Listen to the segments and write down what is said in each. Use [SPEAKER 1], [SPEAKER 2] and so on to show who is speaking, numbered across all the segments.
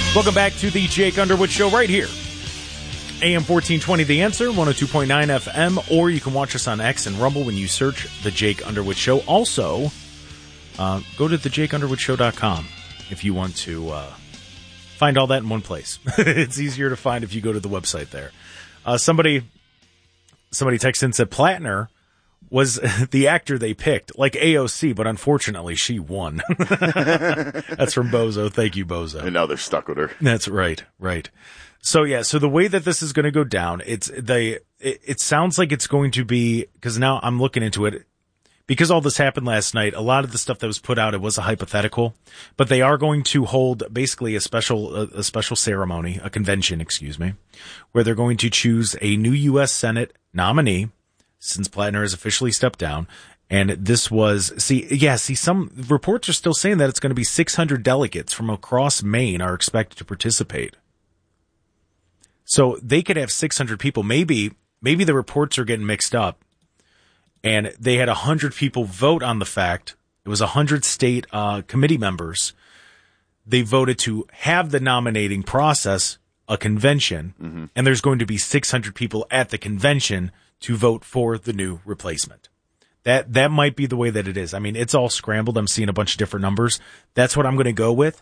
[SPEAKER 1] Welcome back to the Jake Underwood Show right here. AM 1420 The Answer, 102.9 FM, or you can watch us on X and Rumble when you search The Jake Underwood Show. Also, go to thejakeunderwoodshow.com if you want to find all that in one place. It's easier to find if you go to the website there. Somebody texted and said Plattner was the actor they picked, like AOC, but unfortunately she won. That's from Bozo. Thank you, Bozo.
[SPEAKER 2] And now they're stuck with her.
[SPEAKER 1] That's right. So yeah, so the way that this is going to go down, it sounds like it's going to be, because now I'm looking into it, because all this happened last night, a lot of the stuff that was put out, it was a hypothetical, but they are going to hold basically a special ceremony, a convention, where they're going to choose a new U.S. Senate nominee, since Plattner has officially stepped down. And this was, some reports are still saying that it's going to be 600 delegates from across Maine are expected to participate. So they could have 600 people. Maybe the reports are getting mixed up and they had 100 people vote on the fact. It was 100 state committee members. They voted to have the nominating process, a convention, and there's going to be 600 people at the convention to vote for the new replacement. That might be the way that it is. I mean, it's all scrambled. I'm seeing a bunch of different numbers. That's what I'm going to go with,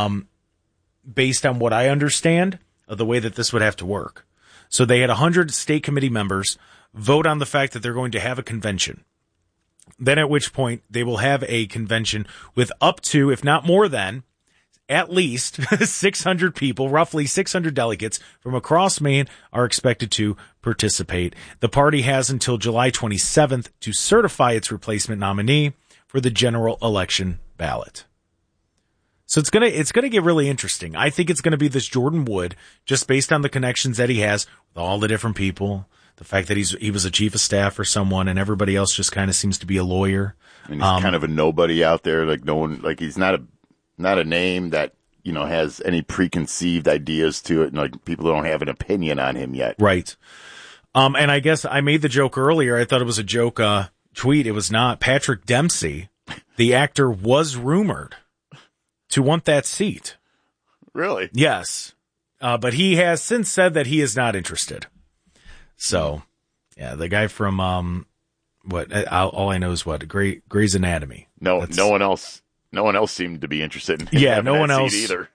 [SPEAKER 1] based on what I understand of the way that this would have to work. So they had 100 state committee members vote on the fact that they're going to have a convention. Then at which point they will have a convention with up to, if not more than, at least 600 people, roughly 600 delegates from across Maine are expected to participate. The party has until July 27th to certify its replacement nominee for the general election ballot. So it's gonna get really interesting. I think it's gonna be this Jordan Wood, just based on the connections that he has with all the different people, the fact that he was a chief of staff for someone, and everybody else just kind of seems to be a lawyer.
[SPEAKER 2] And he's kind of a nobody out there, like no one, like he's not a name that, has any preconceived ideas to it, and like people don't have an opinion on him yet.
[SPEAKER 1] Right. And I guess I made the joke earlier. I thought it was a joke tweet. It was not. Patrick Dempsey, the actor, was rumored to want that seat.
[SPEAKER 2] Really?
[SPEAKER 1] Yes. But he has since said that he is not interested. So, yeah, the guy from, all I know is Grey's Anatomy.
[SPEAKER 2] No one else seemed to be interested in having
[SPEAKER 1] no one
[SPEAKER 2] that
[SPEAKER 1] else
[SPEAKER 2] seat either.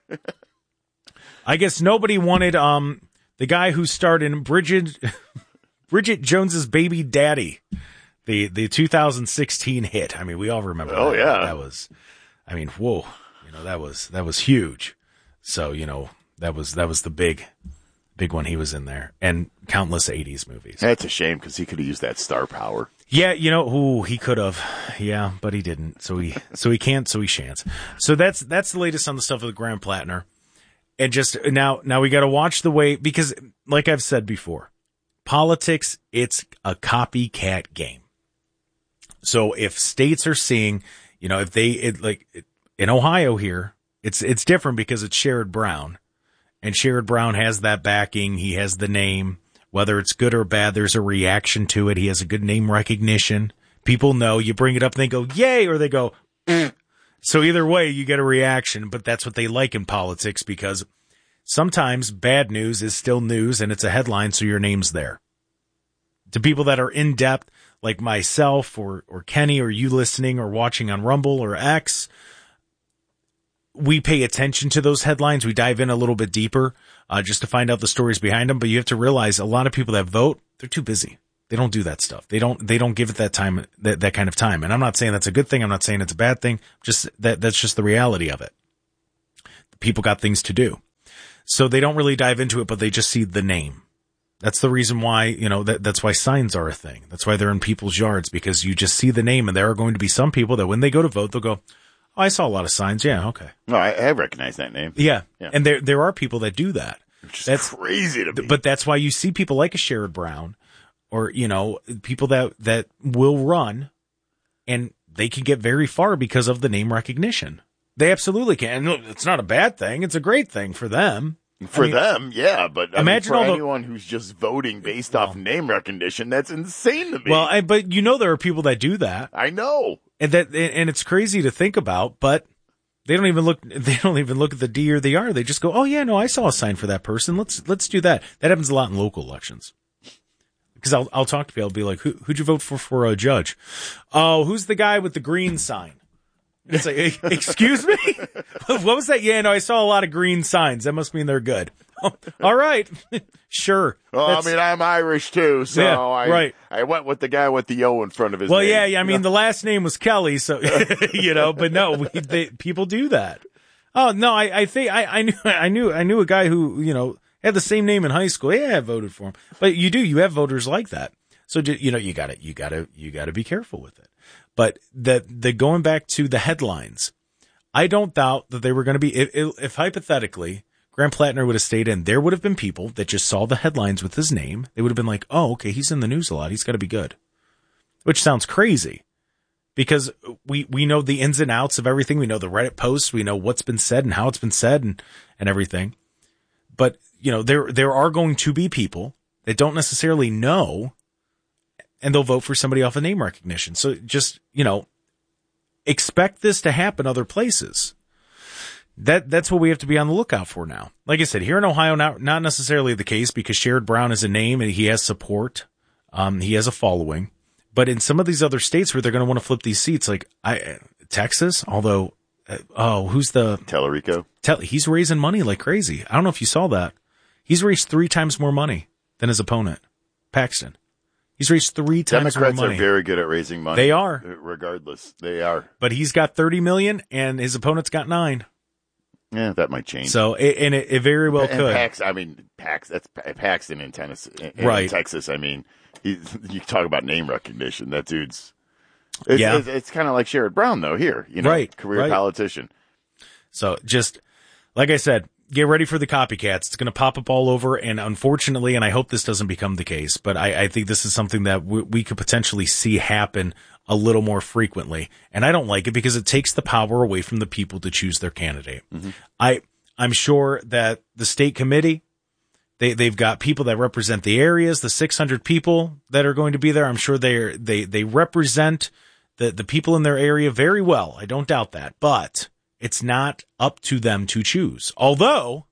[SPEAKER 1] I guess nobody wanted, the guy who starred in Bridget Jones's Baby Daddy, the 2016 hit. I mean, we all remember that.
[SPEAKER 2] Oh, yeah.
[SPEAKER 1] That was, whoa. That was huge. So, that was the big one he was in there, and countless 80s movies.
[SPEAKER 2] That's a shame because he could have used that star power.
[SPEAKER 1] Yeah, he could have. Yeah, but he didn't. So he can't, so he shan't. So that's the latest on the stuff with Graham Plattner. And just now we got to watch the way, because like I've said before, politics, it's a copycat game. So if states are seeing, in Ohio here, it's different because it's Sherrod Brown. And Sherrod Brown has that backing. He has the name. Whether it's good or bad, there's a reaction to it. He has a good name recognition. People know. You bring it up and they go, yay, or they go, So either way, you get a reaction. But that's what they like in politics, because sometimes bad news is still news and it's a headline, so your name's there. To people that are in depth, like myself or Kenny or you listening or watching on Rumble or X, we pay attention to those headlines. We dive in a little bit deeper just to find out the stories behind them. But you have to realize a lot of people that vote, they're too busy. They don't do that stuff. They don't give it that time, that kind of time. And I'm not saying that's a good thing. I'm not saying it's a bad thing. Just that's just the reality of it. People got things to do. So they don't really dive into it, but they just see the name. That's the reason why, that's why signs are a thing. That's why they're in people's yards, because you just see the name, and there are going to be some people that when they go to vote, they'll go, oh, I saw a lot of signs. Yeah, okay.
[SPEAKER 2] No, I recognize that name.
[SPEAKER 1] Yeah. And there are people that do that.
[SPEAKER 2] That's crazy to me.
[SPEAKER 1] But that's why you see people like a Sherrod Brown, or, people that will run, and they can get very far because of the name recognition. They absolutely can. And it's not a bad thing. It's a great thing for them.
[SPEAKER 2] For them, yeah, but
[SPEAKER 1] imagine
[SPEAKER 2] for anyone who's just voting based off name recognition, that's insane to me.
[SPEAKER 1] Well, but there are people that do that.
[SPEAKER 2] I know.
[SPEAKER 1] And it's crazy to think about, but They don't even look at the D or the R. They just go, oh yeah, no, I saw a sign for that person. Let's do that. That happens a lot in local elections. Because I'll talk to people. I'll be like, who'd you vote for a judge? Oh, who's the guy with the green sign? It's like, excuse me? What was that? Yeah, no, I saw a lot of green signs. That must mean they're good. Oh, all right. Sure.
[SPEAKER 2] Well, I mean, I'm Irish too, so
[SPEAKER 1] yeah, right.
[SPEAKER 2] I went with the guy with the O in front of his
[SPEAKER 1] well,
[SPEAKER 2] name.
[SPEAKER 1] Yeah, I mean, the last name was Kelly, so, but no, people do that. Oh, no, I think I knew a guy who, had the same name in high school. Yeah, I voted for him. But you have voters like that. So, you gotta be careful with it. But the going back to the headlines, I don't doubt that they were going to be, if hypothetically Graham Plattner would have stayed in, there would have been people that just saw the headlines with his name. They would have been like, oh, okay, he's in the news a lot. He's got to be good. Which sounds crazy because we know the ins and outs of everything. We know the Reddit posts. We know what's been said and how it's been said and everything. But, there are going to be people that don't necessarily know, and they'll vote for somebody off of name recognition. So just, expect this to happen other places. That's what we have to be on the lookout for now. Like I said, here in Ohio, not necessarily the case because Sherrod Brown is a name and he has support. He has a following. But in some of these other states where they're going to want to flip these seats, like Texas, although, who's the
[SPEAKER 2] Tellerico?
[SPEAKER 1] He's raising money like crazy. I don't know if you saw that. He's raised 3 times more money than his opponent, Paxton. He's raised 3 times
[SPEAKER 2] Democrats
[SPEAKER 1] more money.
[SPEAKER 2] Democrats are very good at raising money.
[SPEAKER 1] They are.
[SPEAKER 2] Regardless, they are.
[SPEAKER 1] But he's got $30 million and his opponent's got 9.
[SPEAKER 2] Yeah, that might change.
[SPEAKER 1] So, it very well could.
[SPEAKER 2] That's Paxton in Tennessee,
[SPEAKER 1] right.
[SPEAKER 2] In Texas. I mean, you talk about name recognition. That dude's, it's kind of like Sherrod Brown though here,
[SPEAKER 1] right.
[SPEAKER 2] Career politician.
[SPEAKER 1] So just, like I said, get ready for the copycats. It's going to pop up all over. And unfortunately, and I hope this doesn't become the case, but I think this is something that we could potentially see happen a little more frequently. And I don't like it because it takes the power away from the people to choose their candidate. Mm-hmm. I'm sure that the state committee, they've got people that represent the areas, the 600 people that are going to be there. I'm sure they represent the people in their area very well. I don't doubt that, but it's not up to them to choose. Although,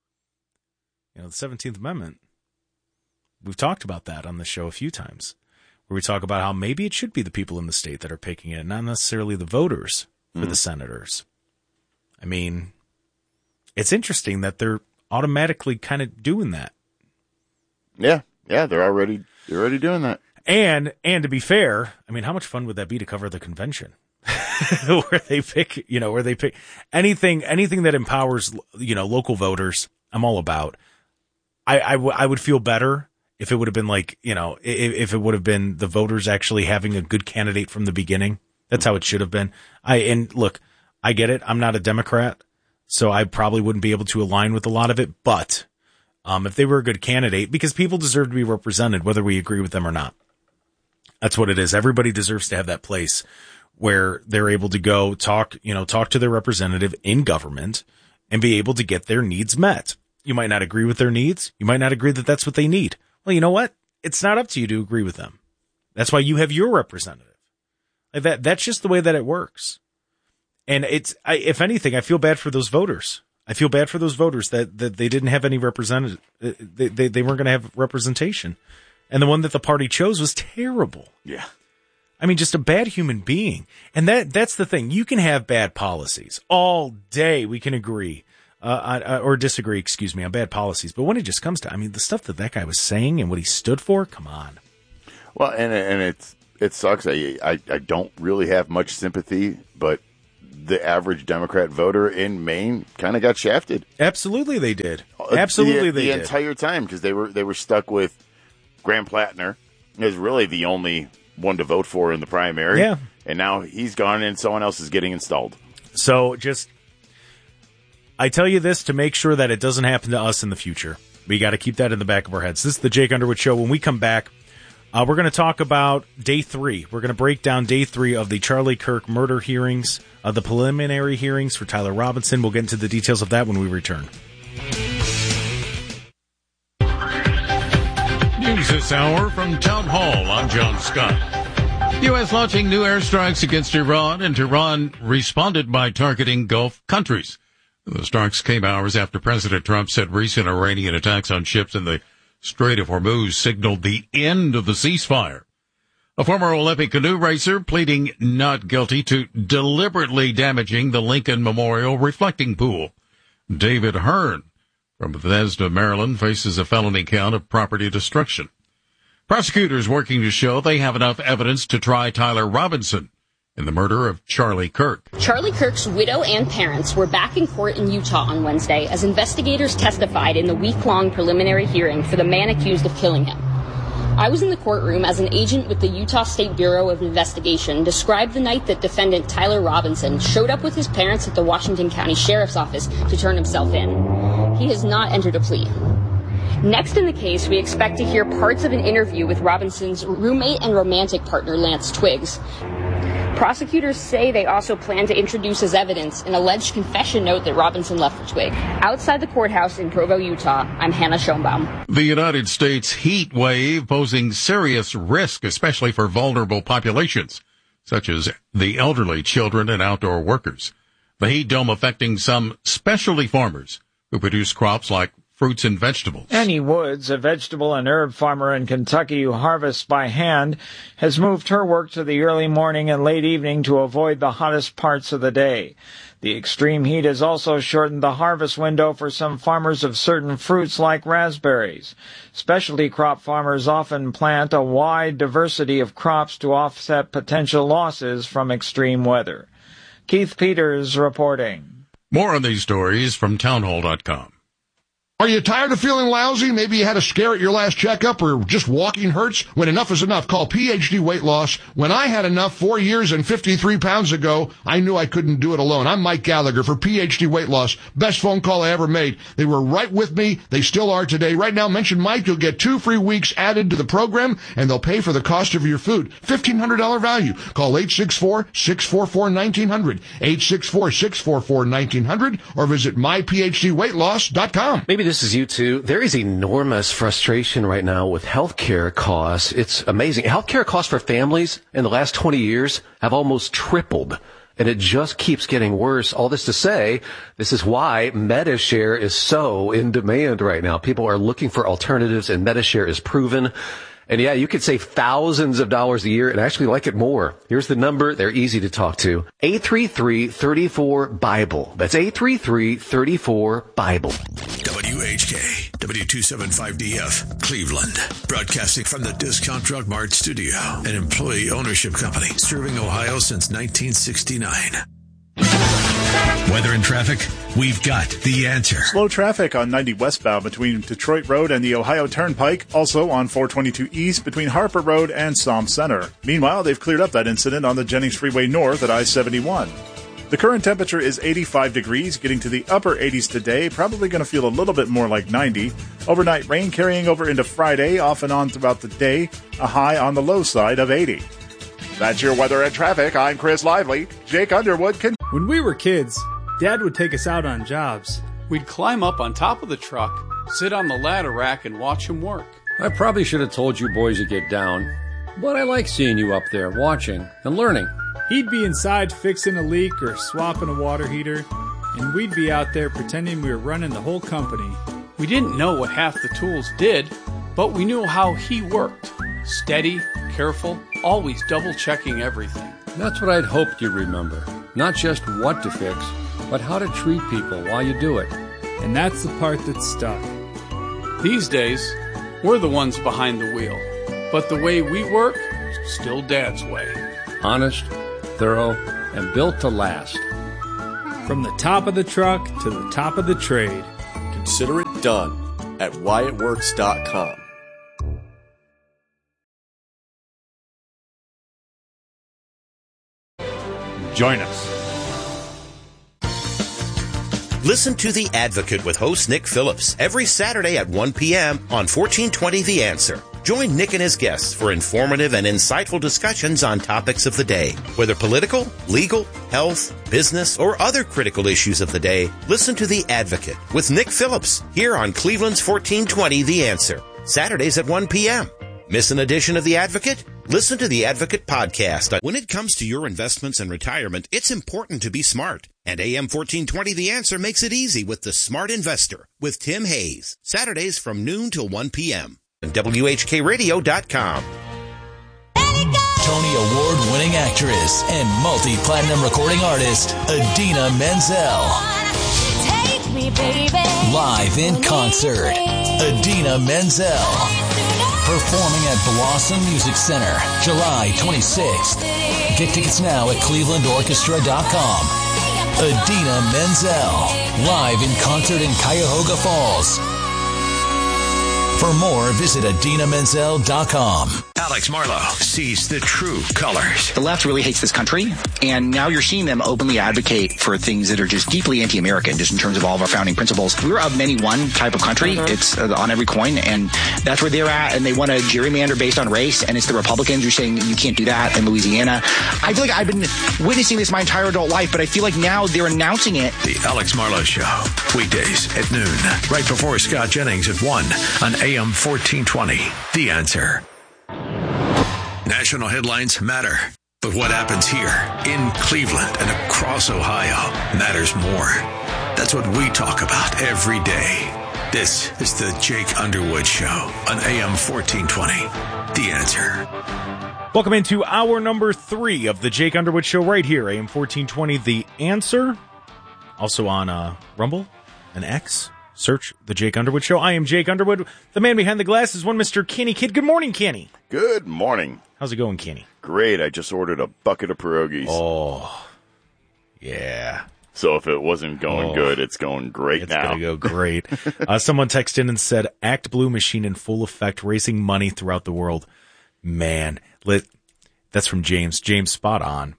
[SPEAKER 1] the 17th Amendment, we've talked about that on the show a few times, where we talk about how maybe it should be the people in the state that are picking it, not necessarily the voters for the senators. I mean, it's interesting that they're automatically kind of doing that.
[SPEAKER 2] Yeah, they're already doing that.
[SPEAKER 1] And to be fair, I mean, how much fun would that be to cover the convention? where they pick anything that empowers, local voters. I'm all about. I would feel better if it would have been like, if it would have been the voters actually having a good candidate from the beginning. That's how it should have been. And look, I get it. I'm not a Democrat, so I probably wouldn't be able to align with a lot of it. But if they were a good candidate, because people deserve to be represented, whether we agree with them or not. That's what it is. Everybody deserves to have that place where they're able to go talk to their representative in government and be able to get their needs met. You might not agree with their needs. You might not agree that that's what they need. Well, you know what? It's not up to you to agree with them. That's why you have your representative. That's just the way that it works. And if anything, I feel bad for those voters. I feel bad for those voters that they didn't have any representative. They weren't going to have representation. And the one that the party chose was terrible.
[SPEAKER 2] Yeah.
[SPEAKER 1] I mean, just a bad human being. And that's the thing. You can have bad policies all day. We can agree, or disagree, on bad policies. But when it just comes to, the stuff that guy was saying and what he stood for, come on.
[SPEAKER 2] Well, and it sucks. I don't really have much sympathy, but the average Democrat voter in Maine kind of got shafted.
[SPEAKER 1] Absolutely, they did. Absolutely, they did.
[SPEAKER 2] The entire time because they were stuck with Graham Plattner is really the only one to vote for in the primary.
[SPEAKER 1] Yeah.
[SPEAKER 2] And now he's gone and someone else is getting installed.
[SPEAKER 1] So I tell you this to make sure that it doesn't happen to us in the future. We got to keep that in the back of our heads. This is the Jake Underwood Show. When we come back, we're going to talk about day 3. We're going to break down day 3 of the Charlie Kirk murder hearings, the preliminary hearings for Tyler Robinson. We'll get into the details of that when we return.
[SPEAKER 3] News this hour from Town Hall. I'm John Scott. U.S. launching new airstrikes against Iran, and Tehran responded by targeting Gulf countries. The strikes came hours after President Trump said recent Iranian attacks on ships in the Strait of Hormuz signaled the end of the ceasefire. A former Olympic canoe racer pleading not guilty to deliberately damaging the Lincoln Memorial reflecting pool. David Hearn from Bethesda, Maryland, faces a felony count of property destruction. Prosecutors working to show they have enough evidence to try Tyler Robinson in the murder of Charlie Kirk.
[SPEAKER 4] Charlie Kirk's widow and parents were back in court in Utah on Wednesday as investigators testified in the week-long preliminary hearing for the man accused of killing him. I was in the courtroom as an agent with the Utah State Bureau of Investigation described the night that defendant Tyler Robinson showed up with his parents at the Washington County Sheriff's Office to turn himself in. He has not entered a plea. Next in the case, we expect to hear parts of an interview with Robinson's roommate and romantic partner, Lance Twiggs. Prosecutors say they also plan to introduce as evidence an alleged confession note that Robinson left for Twigg. Outside the courthouse in Provo, Utah, I'm Hannah Schoenbaum.
[SPEAKER 3] The United States heat wave posing serious risk, especially for vulnerable populations, such as the elderly, children, and outdoor workers. The heat dome affecting some specialty farmers who produce crops like fruits and vegetables.
[SPEAKER 5] Annie Woods, a vegetable and herb farmer in Kentucky who harvests by hand, has moved her work to the early morning and late evening to avoid the hottest parts of the day. The extreme heat has also shortened the harvest window for some farmers of certain fruits like raspberries. Specialty crop farmers often plant a wide diversity of crops to offset potential losses from extreme weather. Keith Peters reporting.
[SPEAKER 3] More on these stories from townhall.com.
[SPEAKER 6] Are you tired of feeling lousy? Maybe you had a scare at your last checkup, or just walking hurts? When enough is enough, call PhD Weight Loss. When I had enough 4 years and 53 pounds ago, I knew I couldn't do it alone. I'm Mike Gallagher for PhD Weight Loss. Best phone call I ever made. They were right with me. They still are today. Right now, mention Mike. You'll get 2 free weeks added to the program, and they'll pay for the cost of your food. $1,500 value. Call 864-644-1900, 864-644-1900, or visit myphdweightloss.com.
[SPEAKER 7] Maybe this is you too. There is enormous frustration right now with healthcare costs. It's amazing. Healthcare costs for families in the last 20 years have almost tripled, and it just keeps getting worse. All this to say, this is why MediShare is so in demand right now. People are looking for alternatives, and MediShare is proven. And yeah, you could save thousands of dollars a year and actually like it more. Here's the number. They're easy to talk to. 833-34-BIBLE. That's 833-34-BIBLE.
[SPEAKER 8] WHK, W275DF, Cleveland. Broadcasting from the Discount Drug Mart studio, an employee ownership company serving Ohio since 1969. Weather and traffic, we've got the answer.
[SPEAKER 9] Slow traffic on 90 westbound between Detroit Road and the Ohio Turnpike. Also on 422 east between Harper Road and Psalm Center. Meanwhile, they've cleared up that incident on the Jennings Freeway north at I-71. The current temperature is 85 degrees, getting to the upper 80s today. Probably going to feel a little bit more like 90. Overnight rain carrying over into Friday, off and on throughout the day. A high on the low side of 80. That's your weather and traffic. I'm Chris Lively. Jake Underwood can...
[SPEAKER 10] When we were kids, Dad would take us out on jobs.
[SPEAKER 11] We'd climb up on top of the truck, sit on the ladder rack, and watch him work.
[SPEAKER 12] I probably should have told you boys to get down, but I like seeing you up there watching and learning.
[SPEAKER 10] He'd be inside fixing a leak or swapping a water heater, and we'd be out there pretending we were running the whole company.
[SPEAKER 11] We didn't know what half the tools did, but we knew how he worked. Steady, careful, always double-checking everything.
[SPEAKER 12] That's what I'd hoped you'd remember. Not just what to fix, but how to treat people while you do it.
[SPEAKER 10] And that's the part that stuck.
[SPEAKER 11] These days, we're the ones behind the wheel. But the way we work, still Dad's way.
[SPEAKER 12] Honest, thorough, and built to last.
[SPEAKER 10] From the top of the truck to the top of the trade.
[SPEAKER 13] Consider it done at WhyItWorks.com.
[SPEAKER 14] Join us.
[SPEAKER 15] Listen to The Advocate with host Nick Phillips every Saturday at 1 p.m. on 1420 The Answer. Join Nick and his guests for informative and insightful discussions on topics of the day. Whether political, legal, health, business, or other critical issues of the day, listen to The Advocate with Nick Phillips here on Cleveland's 1420 The Answer. Saturdays at 1 p.m. Miss an edition of The Advocate? Listen to the Advocate podcast. When it comes to your investments and retirement, it's important to be smart. And AM 1420 The Answer makes it easy with The Smart Investor with Tim Hayes. Saturdays from noon till 1 p.m. and WHKRadio.com.
[SPEAKER 14] Tony Award-winning actress and multi-platinum recording artist, Idina Menzel. Take me, baby. Live in concert, Idina Menzel. Performing at Blossom Music Center, July 26th. Get tickets now at clevelandorchestra.com. Idina Menzel, live in concert in Cuyahoga Falls. For more, visit IdinaMenzel.com.
[SPEAKER 8] Alex Marlowe sees the true colors.
[SPEAKER 16] The left really hates this country, and now you're seeing them openly advocate for things that are just deeply anti-American, just in terms of all of our founding principles. We're of many one type of country. It's on every coin, and that's where they're at, and they want to gerrymander based on race, and it's the Republicans who are saying you can't do that in Louisiana. I feel like I've been witnessing this my entire adult life, but I feel like now they're announcing it.
[SPEAKER 8] The Alex Marlowe Show, weekdays at noon, right before Scott Jennings at 1 on AM 1420. The Answer. National headlines matter, but what happens here in Cleveland and across Ohio matters more. That's what we talk about every day. This is the Jake Underwood Show on AM 1420. The Answer.
[SPEAKER 1] Welcome into hour number 3 of the Jake Underwood Show right here, AM 1420. The Answer. Also on Rumble and X. Search the Jake Underwood Show. I am Jake Underwood. The man behind the glass is one Mr. Kenny Kidd. Good morning, Kenny.
[SPEAKER 2] Good morning.
[SPEAKER 1] How's it going, Kenny?
[SPEAKER 2] Great. I just ordered a bucket of pierogies.
[SPEAKER 1] Oh, yeah.
[SPEAKER 2] So if it wasn't going good, it's going great now.
[SPEAKER 1] It's going to go great. Someone texted in and said, Act Blue machine in full effect, raising money throughout the world. Man, that's from James. James, spot on.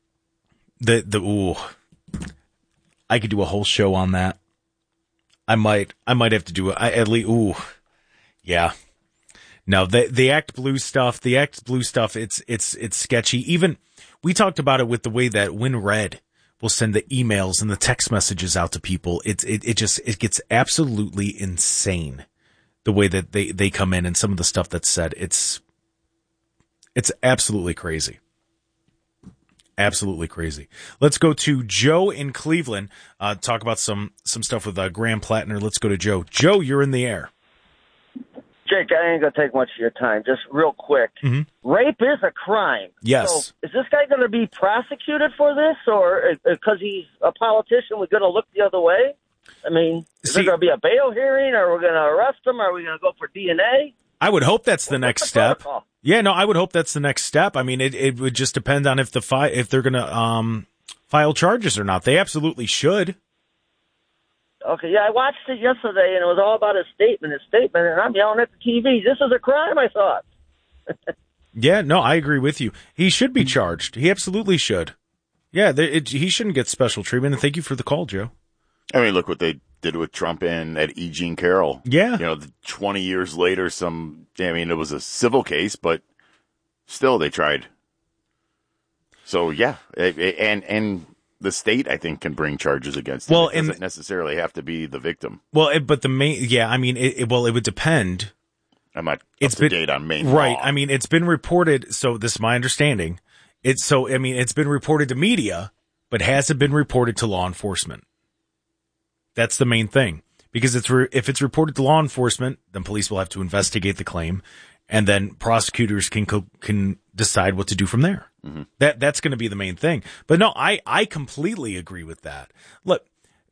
[SPEAKER 1] I could do a whole show on that. I might have to do it. At least, yeah. No, the Act Blue stuff, it's sketchy. Even, we talked about it with the way that WinRed will send the emails and the text messages out to people. It gets absolutely insane. The way that they come in and some of the stuff that's said. It's absolutely crazy. Absolutely crazy. Let's go to Joe in Cleveland. Talk about some stuff with Graham Plattner. Let's go to Joe. Joe, you're in the air.
[SPEAKER 17] Jake, I ain't going to take much of your time. Just real quick. Mm-hmm. Rape is a crime.
[SPEAKER 1] Yes.
[SPEAKER 17] So is this guy going to be prosecuted for this, or because he's a politician, we're going to look the other way? I mean, is there going to be a bail hearing, or we're going to arrest him, or are we going to go for DNA?
[SPEAKER 1] I would hope that's the next step. Protocol? Yeah, no, I would hope that's the next step. I mean, it would just depend on if they're going to file charges or not. They absolutely should.
[SPEAKER 17] Okay, yeah, I watched it yesterday, and it was all about his statement, and I'm yelling at the TV. This is a crime, I thought.
[SPEAKER 1] Yeah, no, I agree with you. He should be charged. He absolutely should. Yeah, he shouldn't get special treatment, and thank you for the call, Joe.
[SPEAKER 2] I mean, look what they did with Trump and at E. Jean Carroll.
[SPEAKER 1] Yeah.
[SPEAKER 2] 20 years later, it was a civil case, but still they tried. So, yeah. And the state, I think, can bring charges against him. It doesn't necessarily have to be the victim.
[SPEAKER 1] Well, but it would depend.
[SPEAKER 2] I'm not up to date on Maine law.
[SPEAKER 1] Right. I mean, it's been reported. So this is my understanding. It's been reported to media, but hasn't been reported to law enforcement. That's the main thing, because if it's reported to law enforcement, then police will have to investigate the claim, and then prosecutors can decide what to do from there. Mm-hmm. That's going to be the main thing. But no, I completely agree with that. Look,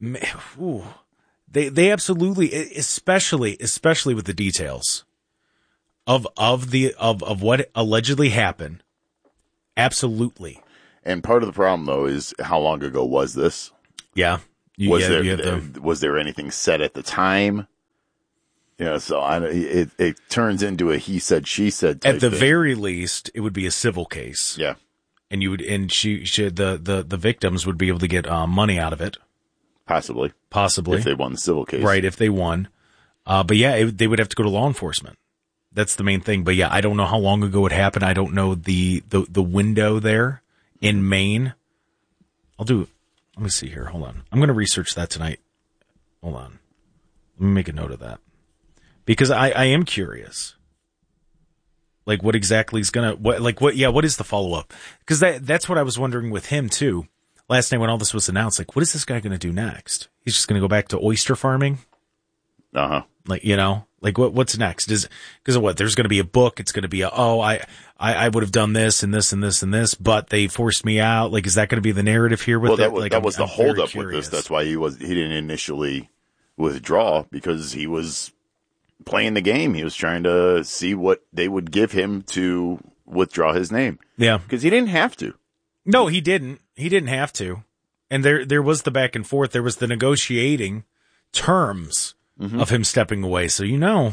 [SPEAKER 1] they absolutely, especially with the details of what allegedly happened. Absolutely.
[SPEAKER 2] And part of the problem though is how long ago was this?
[SPEAKER 1] Yeah.
[SPEAKER 2] Was there anything said at the time? So it turns into a he said, she said type
[SPEAKER 1] At the
[SPEAKER 2] thing.
[SPEAKER 1] very least, it would be a civil case.
[SPEAKER 2] Yeah.
[SPEAKER 1] And the victims would be able to get money out of it.
[SPEAKER 2] Possibly. If they won the civil case.
[SPEAKER 1] Right, if they won. But yeah, they would have to go to law enforcement. That's the main thing. But yeah, I don't know how long ago it happened. I don't know the window there in Maine. Let me see here. Hold on. I'm going to research that tonight. Hold on. Let me make a note of that. Because I am curious. Like what exactly is what is the follow up? Because that's what I was wondering with him too. Last night when all this was announced, like, what is this guy going to do next? He's just going to go back to oyster farming? Like, like what's next? Because of what? There's going to be a book. It's going to be I would have done this and this and this and this, but they forced me out. Like, is that going to be the narrative here with
[SPEAKER 2] that was the holdup with this. That's why he didn't initially withdraw, because he was playing the game. He was trying to see what they would give him to withdraw his name.
[SPEAKER 1] Yeah.
[SPEAKER 2] Because he didn't have to.
[SPEAKER 1] No, he didn't. He didn't have to. And there was the back and forth. There was the negotiating terms of him stepping away. So, the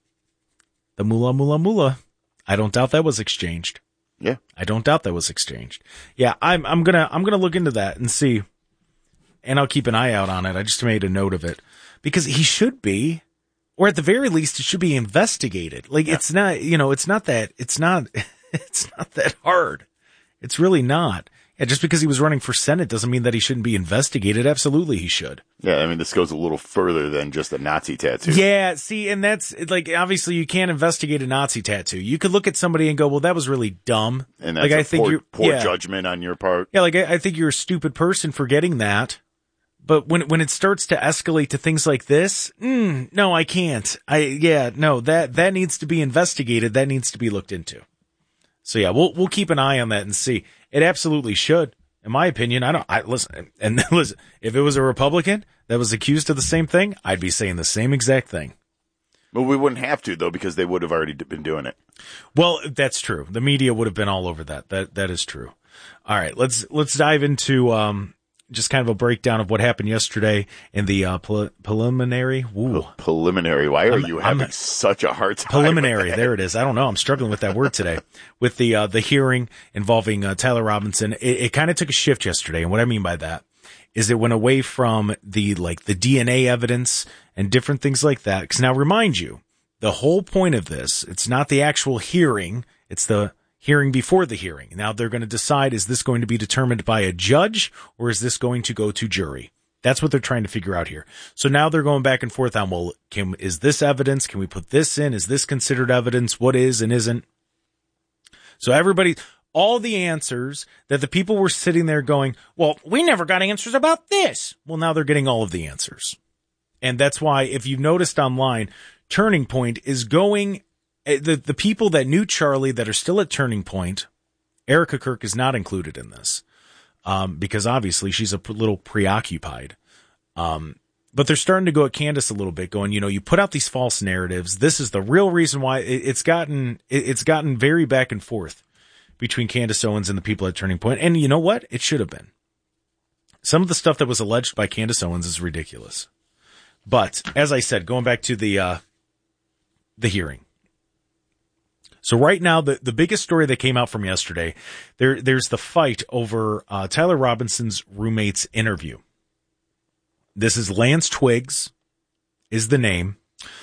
[SPEAKER 1] moolah. I don't doubt that was exchanged.
[SPEAKER 2] Yeah.
[SPEAKER 1] I don't doubt that was exchanged. Yeah, I'm gonna look into that and see. And I'll keep an eye out on it. I just made a note of it. Because he should be, or at the very least, it should be investigated. Like, it's not, it's not that hard. It's really not. Yeah, just because he was running for Senate doesn't mean that he shouldn't be investigated. Absolutely, he should.
[SPEAKER 2] Yeah, I mean, this goes a little further than just a Nazi tattoo.
[SPEAKER 1] Yeah, see, and that's, like, obviously you can't investigate a Nazi tattoo. You could look at somebody and go, well, that was really dumb.
[SPEAKER 2] And that's
[SPEAKER 1] like,
[SPEAKER 2] poor judgment on your part.
[SPEAKER 1] Yeah, like, I think you're a stupid person for getting that. But when it starts to escalate to things like this, no, I can't. That needs to be investigated. That needs to be looked into. So yeah, we'll keep an eye on that and see. It absolutely should. In my opinion, listen, if it was a Republican that was accused of the same thing, I'd be saying the same exact thing.
[SPEAKER 2] Well, we wouldn't have to, though, because they would have already been doing it.
[SPEAKER 1] Well, that's true. The media would have been all over that. That is true. All right, let's dive into just kind of a breakdown of what happened yesterday in the preliminary. Ooh.
[SPEAKER 2] Preliminary. Why are you having such a hard time?
[SPEAKER 1] Preliminary. There it is. I don't know. I'm struggling with that word today. With the hearing involving Tyler Robinson, it kind of took a shift yesterday. And what I mean by that is it went away from the DNA evidence and different things like that. Because now, remind you, the whole point of this, it's not the actual hearing. It's the hearing before the hearing. Now they're going to decide, is this going to be determined by a judge or is this going to go to jury? That's what they're trying to figure out here. So now they're going back and forth on, well, is this evidence? Can we put this in? Is this considered evidence? What is and isn't? So all the answers that the people were sitting there going, well, we never got answers about this. Well, now they're getting all of the answers. And that's why, if you've noticed online, Turning Point is going, the people that knew Charlie that are still at Turning Point, Erica Kirk is not included in this, because obviously she's a little preoccupied. But they're starting to go at Candace a little bit, going, you put out these false narratives. This is the real reason why it's gotten very back and forth between Candace Owens and the people at Turning Point. And you know what? It should have been. Some of the stuff that was alleged by Candace Owens is ridiculous. But as I said, going back to the hearing. So right now, the biggest story that came out from yesterday, there's the fight over Tyler Robinson's roommate's interview. This is Lance Twiggs, is the name.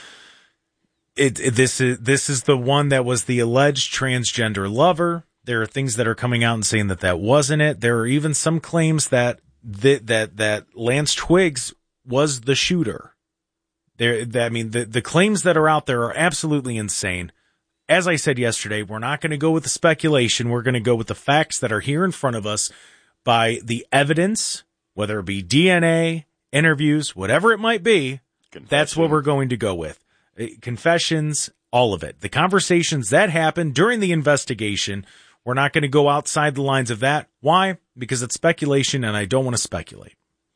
[SPEAKER 1] This is the one that was the alleged transgender lover. There are things that are coming out and saying that wasn't it. There are even some claims that Lance Twiggs was the shooter. The claims that are out there are absolutely insane. As I said yesterday, we're not going to go with the speculation. We're going to go with the facts that are here in front of us by the evidence, whether it be DNA, interviews, whatever it might be. That's what we're going to go with. Confessions, all of it. The conversations that happened during the investigation, we're not going to go outside the lines of that. Why? Because it's speculation and I don't want to speculate.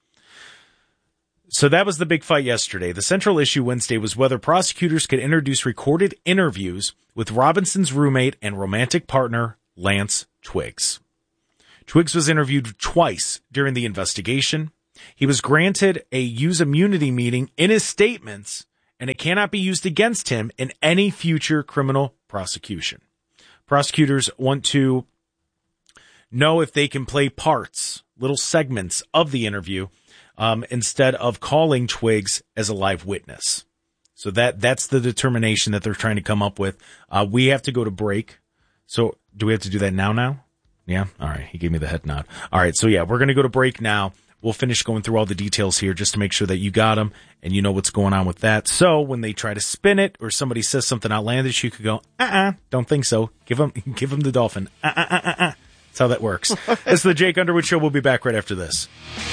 [SPEAKER 1] So that was the big fight yesterday. The central issue Wednesday was whether prosecutors could introduce recorded interviews with Robinson's roommate and romantic partner, Lance Twiggs. Twiggs was interviewed twice during the investigation. He was granted a use immunity meeting in his statements, and it cannot be used against him in any future criminal prosecution. Prosecutors want to know if they can play parts, little segments of the interview, instead of calling Twiggs as a live witness. So that's the determination that they're trying to come up with. We have to go to break. So do we have to do that now? Yeah. All right. He gave me the head nod. All right. So yeah, we're going to go to break now. we'll finish going through all the details here just to make sure that you got them and you know what's going on with that. So when they try to spin it or somebody says something outlandish, you could go, don't think so. Give them the dolphin. That's how that works. It's the Jake Underwood Show. We'll be back right after this.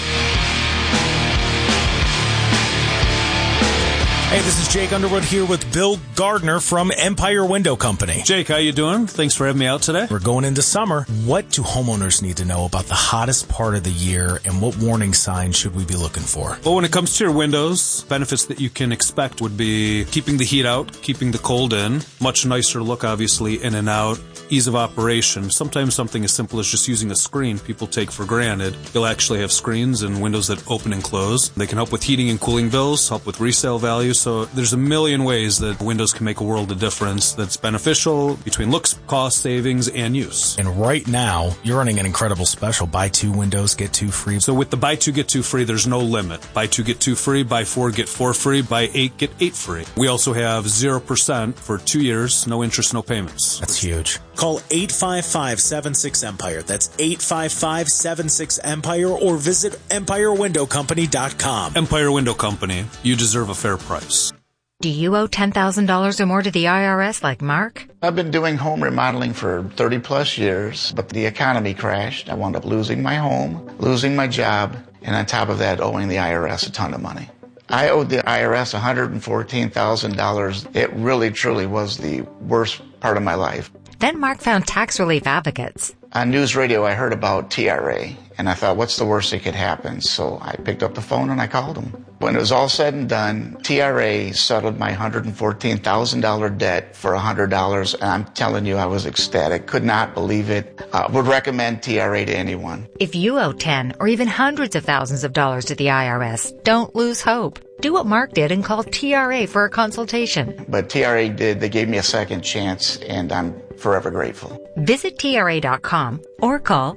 [SPEAKER 1] Hey, this is Jake Underwood here with Bill Gardner from Empire Window Company.
[SPEAKER 18] Jake, how you doing? Thanks for having me out today.
[SPEAKER 1] We're going into summer. What do homeowners need to know about the hottest part of the year, and what warning signs should we be looking for?
[SPEAKER 18] Well, when it comes to your windows, benefits that you can expect would be keeping the heat out, keeping the cold in, much nicer look, obviously, in and out, ease of operation. Sometimes something as simple as just using a screen people take for granted. You'll actually have screens and windows that open and close. They can help with heating and cooling bills, help with resale value. So there's a million ways that windows can make a world of difference that's beneficial between looks, cost, savings, and use.
[SPEAKER 1] And right now, you're running an incredible special. Buy 2 windows, get 2 free.
[SPEAKER 18] So with the buy 2, get 2 free, there's no limit. Buy 2, get 2 free. Buy 4, get 4 free. Buy 8, get 8 free. We also have 0% for 2 years, no interest, no payments.
[SPEAKER 1] That's huge. Call 855-76-EMPIRE. That's 855-76-EMPIRE or visit EmpireWindowCompany.com.
[SPEAKER 18] Empire Window Company. You deserve a fair price.
[SPEAKER 19] Do you owe $10,000 or more to the IRS like Mark?
[SPEAKER 20] I've been doing home remodeling for 30 plus years, but the economy crashed. I wound up losing my home, losing my job, and on top of that, owing the IRS a ton of money. I owed the IRS $114,000. It really, truly was the worst part of my life.
[SPEAKER 19] Then Mark found tax relief advocates.
[SPEAKER 20] On news radio, I heard about TRA, and I thought, what's the worst that could happen? So I picked up the phone and I called them. When it was all said and done, TRA settled my $114,000 debt for $100, and I'm telling you, I was ecstatic. Could not believe it. Would recommend TRA to anyone.
[SPEAKER 19] If you owe 10 or even hundreds of thousands of dollars to the IRS, don't lose hope. Do what Mark did and call TRA for a consultation.
[SPEAKER 20] But TRA did. They gave me a second chance, and I'm forever grateful.
[SPEAKER 19] Visit TRA.com or call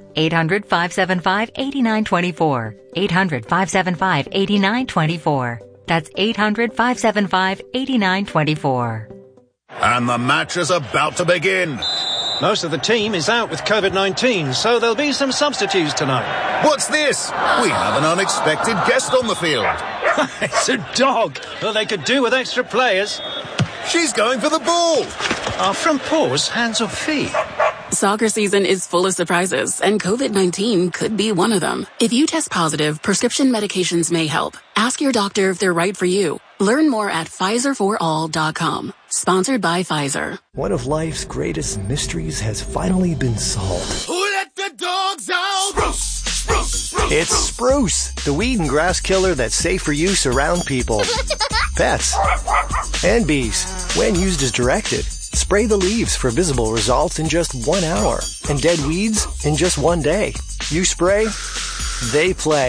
[SPEAKER 19] 800-575-8924. 800-575-8924. That's 800-575-8924.
[SPEAKER 21] And the match is about to begin.
[SPEAKER 22] Most of the team is out with COVID-19, so there'll be some substitutes tonight.
[SPEAKER 21] What's this? We have an unexpected guest on the field.
[SPEAKER 22] It's a dog. Well, they could do with extra players.
[SPEAKER 21] She's going for the ball.
[SPEAKER 22] Are front paws hands or feet?
[SPEAKER 23] Soccer season is full of surprises, and COVID-19 could be one of them. If you test positive, prescription medications may help. Ask your doctor if they're right for you. Learn more at PfizerForAll.com. Sponsored by Pfizer.
[SPEAKER 24] One of life's greatest mysteries has finally been solved.
[SPEAKER 21] Who let the dogs out? Spruce, spruce, spruce.
[SPEAKER 24] It's Spruce, the weed and grass killer that's safe for use around people, pets, and bees. When used as directed, spray the leaves for visible results in just 1 hour, and dead weeds in just 1 day. You spray, they play.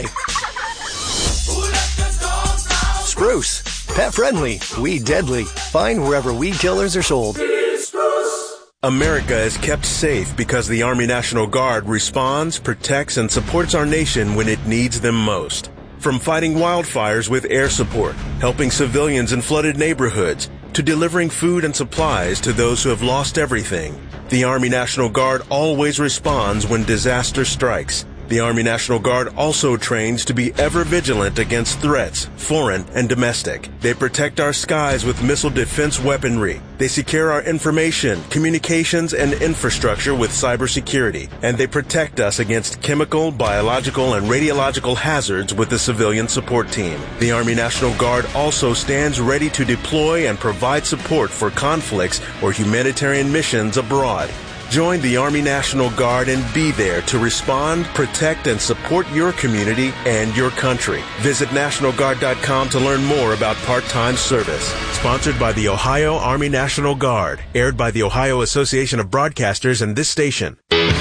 [SPEAKER 24] Spruce, pet friendly, weed deadly. Find wherever weed killers are sold.
[SPEAKER 25] America is kept safe because the Army National Guard responds, protects, and supports our nation when it needs them most. From fighting wildfires with air support, helping civilians in flooded neighborhoods, to delivering food and supplies to those who have lost everything, the Army National Guard always responds when disaster strikes. The Army National Guard also trains to be ever vigilant against threats, foreign and domestic. They protect our skies with missile defense weaponry. They secure our information, communications, and infrastructure with cybersecurity. And they protect us against chemical, biological, and radiological hazards with the civilian support team. The Army National Guard also stands ready to deploy and provide support for conflicts or humanitarian missions abroad. Join the Army National Guard and be there to respond, protect, and support your community and your country. Visit NationalGuard.com to learn more about part-time service. Sponsored by the Ohio Army National Guard. Aired by the Ohio Association of Broadcasters and this station.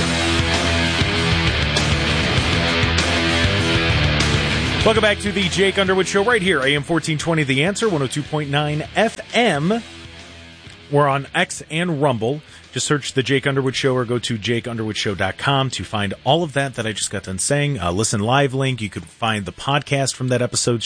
[SPEAKER 1] Welcome back to the Jake Underwood Show right here, AM 1420 The Answer, 102.9 FM. We're on X and Rumble. Just search The Jake Underwood Show or go to JakeUnderwoodShow.com to find all of that I just got done saying. Listen live link. You could find the podcast from that episode,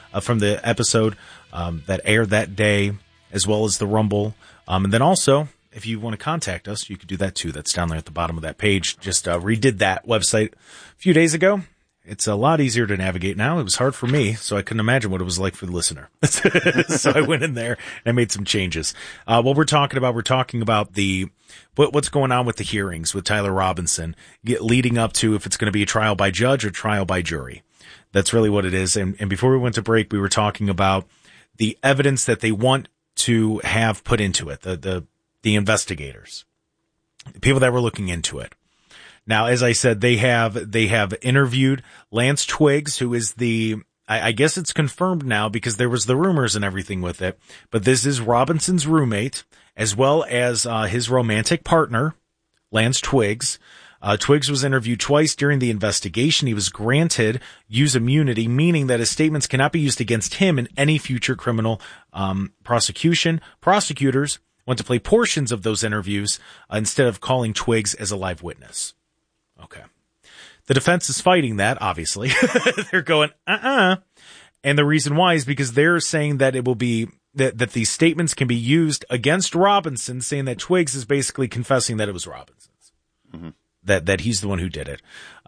[SPEAKER 1] that aired that day, as well as the Rumble. And then also, if you want to contact us, you could do that too. That's down there at the bottom of that page. Just redid that website a few days ago. It's a lot easier to navigate now. It was hard for me, so I couldn't imagine what it was like for the listener. So I went in there and I made some changes. What we're talking about what's going on with the hearings with Tyler Robinson, leading up to if it's going to be a trial by judge or trial by jury. That's really what it is. And before we went to break, we were talking about the evidence that they want to have put into it, the investigators, the people that were looking into it. Now, as I said, they have interviewed Lance Twiggs, who is I guess it's confirmed now because there was the rumors and everything with it, but this is Robinson's roommate, as well as his romantic partner, Lance Twiggs. Twiggs was interviewed twice during the investigation. He was granted use immunity, meaning that his statements cannot be used against him in any future criminal prosecution. Prosecutors want to play portions of those interviews instead of calling Twiggs as a live witness. Okay. The defense is fighting that, obviously. They're going, And the reason why is because they're saying that it will be that these statements can be used against Robinson, saying that Twiggs is basically confessing that it was Robinson's. Mm-hmm. That he's the one who did it.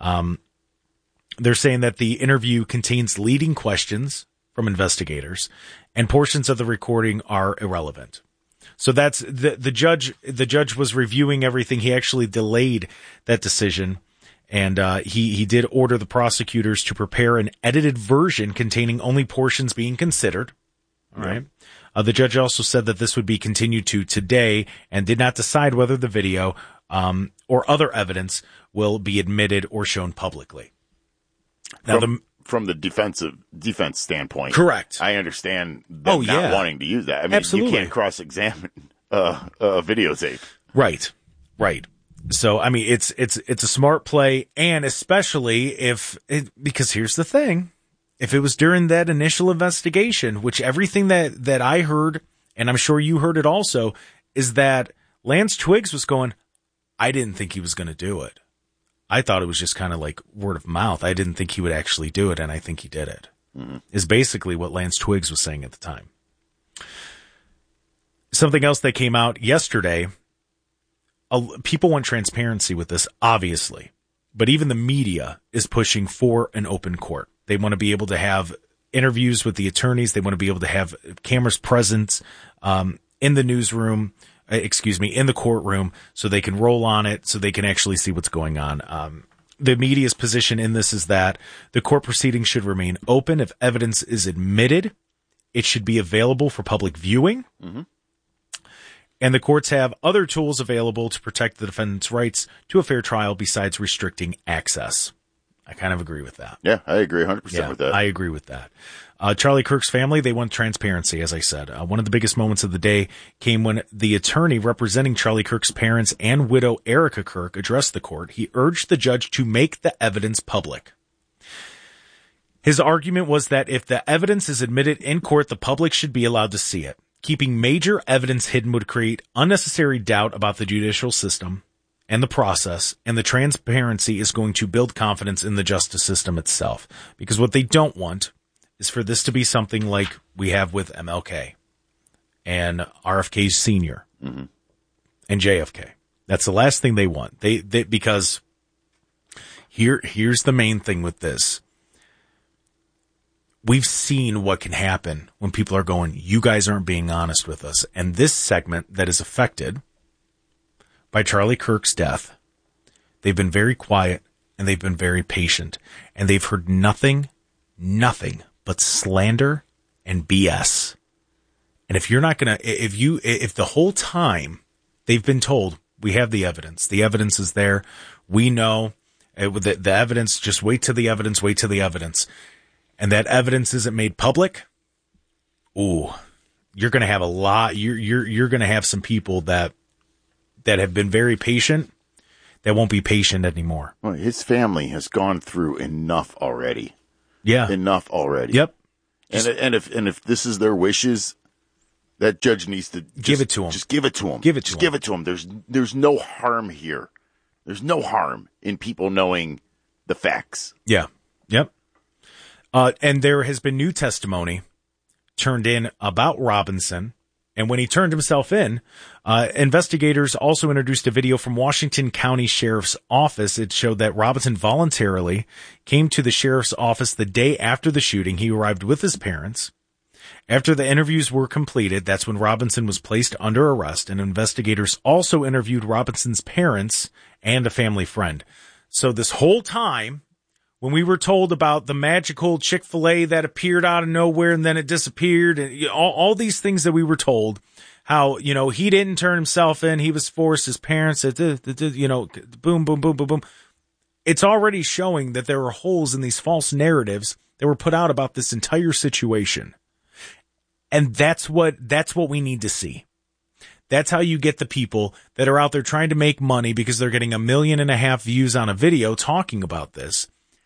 [SPEAKER 1] They're saying that the interview contains leading questions from investigators and portions of the recording are irrelevant. So that's the judge. The judge was reviewing everything. He actually delayed that decision, and he did order the prosecutors to prepare an edited version containing only portions being considered. All right. The judge also said that this would be continued to today and did not decide whether the video or other evidence will be admitted or shown publicly. Now,
[SPEAKER 2] from the defense standpoint,
[SPEAKER 1] correct.
[SPEAKER 2] I understand them not wanting to use that. I mean,
[SPEAKER 1] absolutely.
[SPEAKER 2] You can't cross-examine a videotape.
[SPEAKER 1] Right. So, I mean, it's a smart play, and especially because here's the thing. If it was during that initial investigation, which everything that I heard, and I'm sure you heard it also, is that Lance Twiggs was going, I didn't think he was going to do it. I thought it was just kind of like word of mouth. I didn't think he would actually do it, and I think he did it. Mm-hmm. Is basically what Lance Twiggs was saying at the time. Something else that came out yesterday, people want transparency with this, obviously, but even the media is pushing for an open court. They want to be able to have interviews with the attorneys. They want to be able to have cameras present in the newsroom, in the courtroom, so they can roll on it, so they can actually see what's going on. The media's position in this is that the court proceedings should remain open. If evidence is admitted, it should be available for public viewing. Mm-hmm. And the courts have other tools available to protect the defendant's rights to a fair trial besides restricting access. I kind of agree with that.
[SPEAKER 2] Yeah, I agree 100% with that.
[SPEAKER 1] I agree with that. Charlie Kirk's family, they want transparency, as I said. One of the biggest moments of the day came when the attorney representing Charlie Kirk's parents and widow Erica Kirk addressed the court. He urged the judge to make the evidence public. His argument was that if the evidence is admitted in court, the public should be allowed to see it. Keeping major evidence hidden would create unnecessary doubt about the judicial system and the process, and the transparency is going to build confidence in the justice system itself. Because what they don't want is for this to be something like we have with MLK and RFK Sr. Mm-hmm. and JFK. That's the last thing they want. They because here's the main thing with this. We've seen what can happen when people are going, you guys aren't being honest with us. And this segment that is affected by Charlie Kirk's death, they've been very quiet and they've been very patient. And they've heard nothing but slander and BS. And if you're not going to, if the whole time they've been told, we have the evidence is there, we know the evidence, just wait till the evidence. And that evidence isn't made public, you're going to have a lot. You're going to have some people that have been very patient that won't be patient anymore.
[SPEAKER 2] Well, his family has gone through enough already.
[SPEAKER 1] Yeah,
[SPEAKER 2] enough already.
[SPEAKER 1] Yep.
[SPEAKER 2] And if this is their wishes, that judge needs to
[SPEAKER 1] give it to him.
[SPEAKER 2] Just give it to him.
[SPEAKER 1] Give it to
[SPEAKER 2] him. There's no harm here. There's no harm in people knowing the facts.
[SPEAKER 1] Yeah. Yep. And there has been new testimony turned in about Robinson And when he turned himself in, investigators also introduced a video from Washington County Sheriff's Office. It showed that Robinson voluntarily came to the sheriff's office the day after the shooting. He arrived with his parents. After the interviews were completed, that's when Robinson was placed under arrest, and investigators also interviewed Robinson's parents and a family friend. So this whole time, when we were told about the magical Chick-fil-A that appeared out of nowhere and then it disappeared, and all these things that we were told, how, he didn't turn himself in, he was forced, his parents, boom, boom, boom, boom, boom. It's already showing that there are holes in these false narratives that were put out about this entire situation. And that's what we need to see. That's how you get the people that are out there trying to make money because they're getting 1.5 million views on a video talking about this.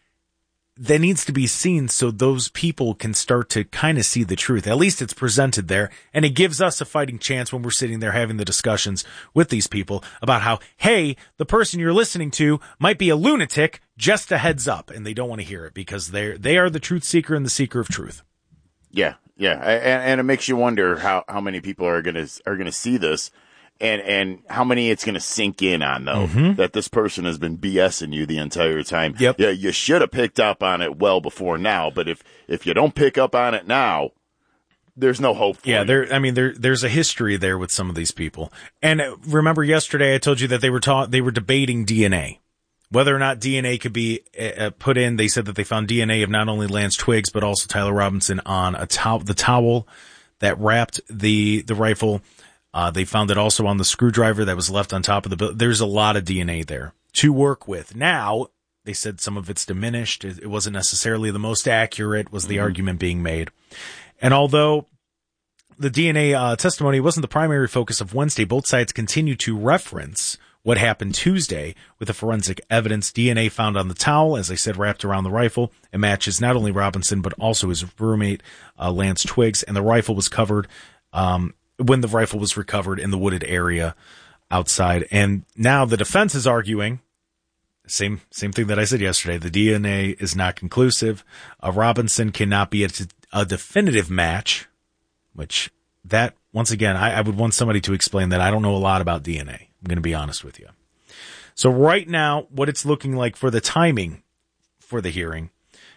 [SPEAKER 1] That needs to be seen so those people can start to kind of see the truth. At least it's presented there, and it gives us a fighting chance when we're sitting there having the discussions with these people about how, hey, the person you're listening to might be a lunatic, just a heads up, and they don't want to hear it because they are the truth seeker and the seeker of truth.
[SPEAKER 2] Yeah, and it makes you wonder how many people are gonna see this. And how many it's going to sink in on, though, that this person has been BSing you the entire time.
[SPEAKER 1] Yep.
[SPEAKER 2] Yeah, you should have picked up on it well before now, but if you don't pick up on it now, there's no hope for you.
[SPEAKER 1] There's a history there with some of these people. And remember yesterday I told you that they were debating DNA. Whether or not DNA could be put in. They said that they found DNA of not only Lance Twiggs, but also Tyler Robinson on the towel that wrapped the rifle. They found it also on the screwdriver that was left on top of the building. There's a lot of DNA there to work with. Now, they said some of it's diminished. It wasn't necessarily the most accurate, was the argument being made. And although the DNA testimony wasn't the primary focus of Wednesday, both sides continue to reference what happened Tuesday with the forensic evidence. DNA found on the towel, as I said, wrapped around the rifle. It matches not only Robinson, but also his roommate, Lance Twiggs. And the rifle was covered, when the rifle was recovered in the wooded area outside. And now the defense is arguing, same thing that I said yesterday, the DNA is not conclusive. Robinson cannot be a definitive match, which that, once again, I would want somebody to explain that. I don't know a lot about DNA. I'm going to be honest with you. So right now, what it's looking like for the timing for the hearing,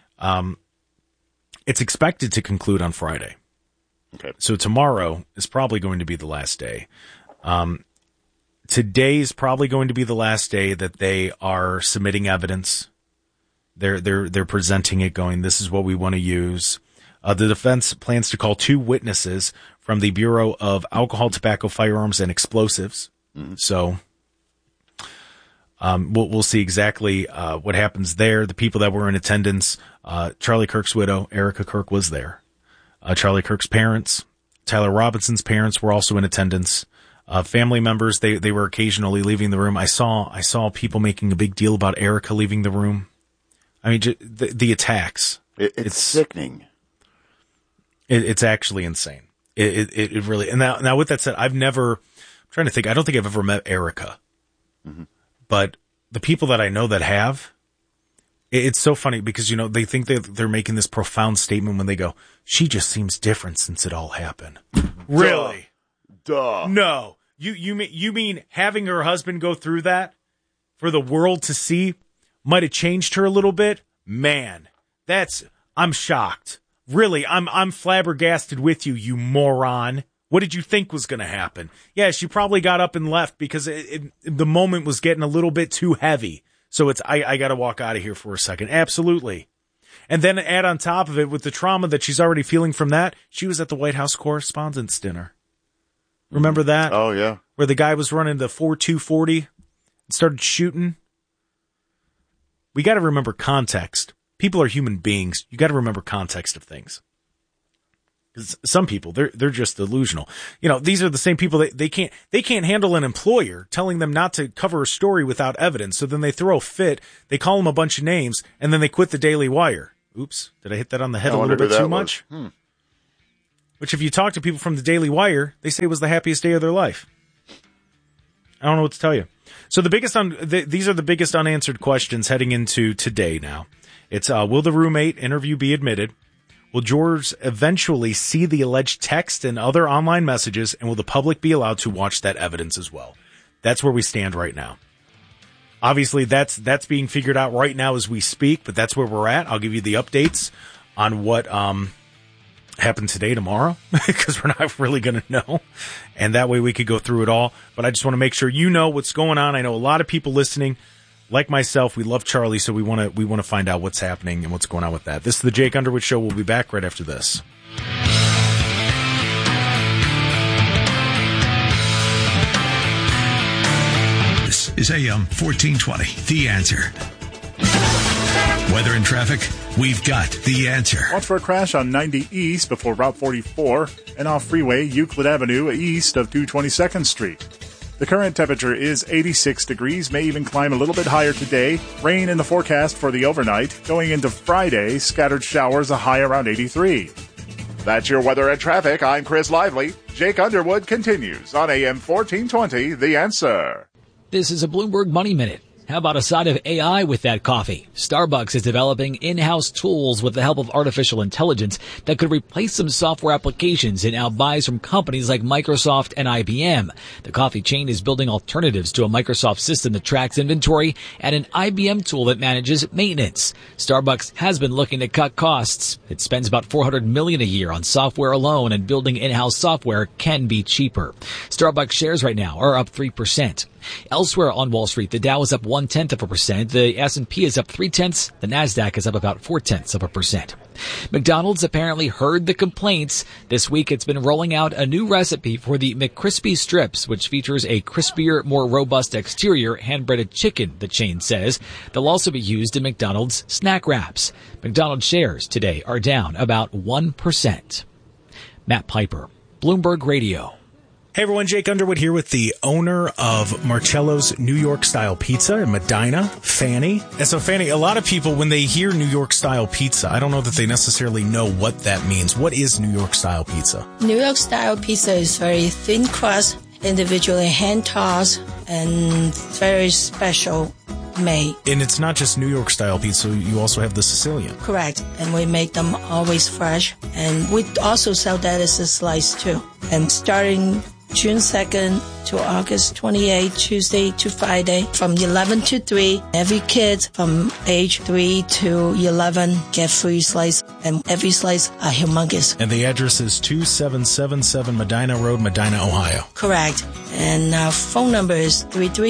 [SPEAKER 1] it's expected to conclude on Friday.
[SPEAKER 2] Okay.
[SPEAKER 1] So tomorrow is probably going to be the last day. Today is probably going to be the last day that they are submitting evidence. They're presenting it, going, this is what we want to use. The defense plans to call 2 witnesses from the Bureau of Alcohol, Tobacco, Firearms, and Explosives. So we'll see exactly what happens there. The people that were in attendance, Charlie Kirk's widow, Erica Kirk, was there. Charlie Kirk's parents, Tyler Robinson's parents, were also in attendance. Family members, they were occasionally leaving the room. I saw people making a big deal about Erica leaving the room. I mean, the attacks.
[SPEAKER 2] It's sickening.
[SPEAKER 1] It's actually insane. It really. And now with that said, I'm trying to think. I don't think I've ever met Erica, but the people that I know that have. It's so funny because, they think that they're making this profound statement when they go, she just seems different since it all happened. Really?
[SPEAKER 2] Duh.
[SPEAKER 1] No. You mean having her husband go through that for the world to see might have changed her a little bit? Man, I'm shocked. Really, I'm flabbergasted with you, you moron. What did you think was going to happen? Yeah, she probably got up and left because the moment was getting a little bit too heavy. So I got to walk out of here for a second. Absolutely. And then add on top of it with the trauma that she's already feeling from that, she was at the White House Correspondents' Dinner. Remember that?
[SPEAKER 2] Oh, yeah.
[SPEAKER 1] Where the guy was running the 4.240 and started shooting. We got to remember context. People are human beings. You got to remember context of things. Because some people, they're just delusional. These are the same people that they can't handle an employer telling them not to cover a story without evidence. So then they throw a fit. They call them a bunch of names, and then they quit the Daily Wire. Oops, did I hit that on the head a little bit too much? Which, if you talk to people from the Daily Wire, they say it was the happiest day of their life. I don't know what to tell you. So these are the biggest unanswered questions heading into today. Now, it's will the roommate interview be admitted? Will George eventually see the alleged text and other online messages, and will the public be allowed to watch that evidence as well? That's where we stand right now. Obviously, that's being figured out right now as we speak, but that's where we're at. I'll give you the updates on what happened today, tomorrow, because we're not really going to know. And that way we could go through it all. But I just want to make sure you know what's going on. I know a lot of people listening, like myself, we love Charlie, so we want to find out what's happening and what's going on with that. This is the Jake Underwood Show. We'll be back right after this.
[SPEAKER 8] This is AM 1420, The Answer. Weather and traffic, we've got the answer.
[SPEAKER 9] Watch for a crash on 90 East before Route 44 and off Freeway Euclid Avenue east of 222nd Street. The current temperature is 86 degrees, may even climb a little bit higher today. Rain in the forecast for the overnight. Going into Friday, scattered showers, a high around 83. That's your weather and traffic. I'm Chris Lively. Jake Underwood continues on AM 1420, The Answer.
[SPEAKER 3] This is a Bloomberg Money Minute. How about a side of AI with that coffee? Starbucks is developing in-house tools with the help of artificial intelligence that could replace some software applications it now buys from companies like Microsoft and IBM. The coffee chain is building alternatives to a Microsoft system that tracks inventory and an IBM tool that manages maintenance. Starbucks has been looking to cut costs. It spends about $400 million a year on software alone, and building in-house software can be cheaper. Starbucks shares right now are up 3%. Elsewhere on Wall Street, the Dow is up 0.1%, the S&P is up 0.3%, the Nasdaq is up about 0.4%. McDonald's apparently heard the complaints. This week it's been rolling out a new recipe for the McCrispy strips, which features a crispier, more robust exterior, hand-breaded chicken, the chain says. They'll also be used in McDonald's snack wraps. McDonald's shares today are down about 1%. Matt Piper, Bloomberg Radio.
[SPEAKER 1] Hey everyone, Jake Underwood here with the owner of Marcello's New York Style Pizza in Medina, Fanny. And so Fanny, a lot of people, when they hear New York Style Pizza, I don't know that they necessarily know what that means. What is New York Style Pizza?
[SPEAKER 4] New York Style Pizza is very thin crust, individually hand-tossed, and very special made.
[SPEAKER 1] And it's not just New York Style pizza, you also have the Sicilian.
[SPEAKER 4] Correct. And we make them always fresh. And we also sell that as a slice too. And starting June 2nd to August 28th, Tuesday to Friday, from 11 to 3. Every kid from age 3 to 11 get free slice, and every slice are humongous.
[SPEAKER 1] And the address is 2777 Medina Road, Medina, Ohio.
[SPEAKER 4] Correct. And our phone number is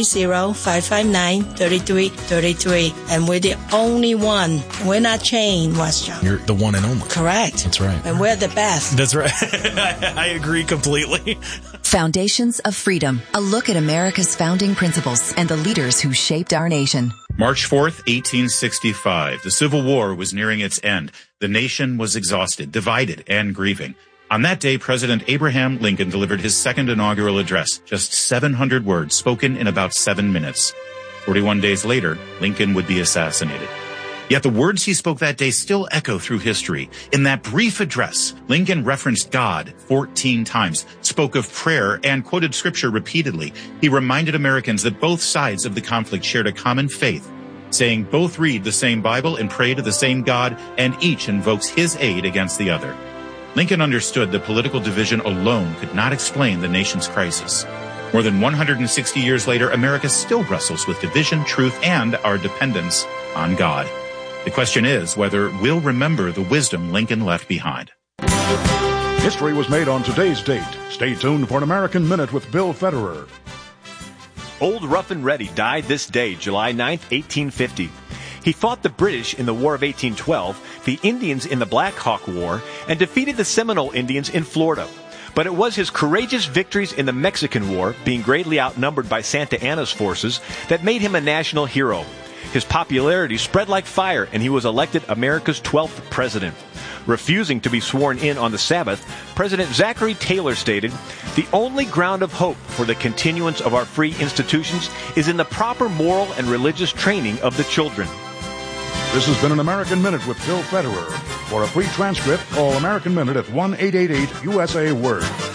[SPEAKER 4] 330-559-3333. And we're the only one. We're not chained, Westchester.
[SPEAKER 1] You're the one and only.
[SPEAKER 4] Correct.
[SPEAKER 1] That's right.
[SPEAKER 4] And we're the best.
[SPEAKER 1] That's right. I agree completely.
[SPEAKER 5] Foundations of Freedom, a look at America's founding principles and the leaders who shaped our nation.
[SPEAKER 6] March 4th, 1865. The Civil War was nearing its end. The nation was exhausted, divided, and grieving. On that day, President Abraham Lincoln delivered his second inaugural address, just 700 words spoken in about 7 minutes. 41 days later, Lincoln would be assassinated. Yet the words he spoke that day still echo through history. In that brief address, Lincoln referenced God 14 times, spoke of prayer, and quoted scripture repeatedly. He reminded Americans that both sides of the conflict shared a common faith, saying both read the same Bible and pray to the same God, and each invokes his aid against the other. Lincoln understood that political division alone could not explain the nation's crisis. More than 160 years later, America still wrestles with division, truth, and our dependence on God. The question is whether we'll remember the wisdom Lincoln left behind.
[SPEAKER 7] History was made on today's date. Stay tuned for an American Minute with Bill Federer.
[SPEAKER 26] Old Rough and Ready died this day, July 9th, 1850. He fought the British in the War of 1812, the Indians in the Black Hawk War, and defeated the Seminole Indians in Florida. But it was his courageous victories in the Mexican War, being greatly outnumbered by Santa Anna's forces, that made him a national hero. His popularity spread like fire, and he was elected America's 12th president. Refusing to be sworn in on the Sabbath, President Zachary Taylor stated, "The only ground of hope for the continuance of our free institutions is in the proper moral and religious training of the children."
[SPEAKER 7] This has been an American Minute with Bill Federer. For a free transcript, call American Minute at 1-888-USA-WORD.